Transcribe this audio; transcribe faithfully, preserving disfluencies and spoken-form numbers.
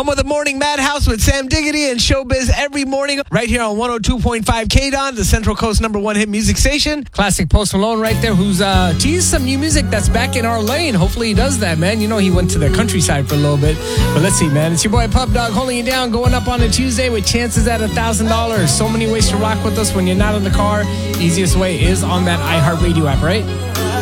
Home of the Morning Madhouse with Sam Diggity and Showbiz every morning right here on one oh two point five K D O N, the Central Coast number one hit music station. Classic Post Malone right there, who's uh, teased some new music that's back in our lane. Hopefully he does that, man. You know, he went to the countryside for a little bit. But let's see, man. It's your boy Pup Dog holding you down, going up on a Tuesday with chances at one thousand dollars. So many ways to rock with us when you're not in the car. Easiest way is on that iHeartRadio app, right?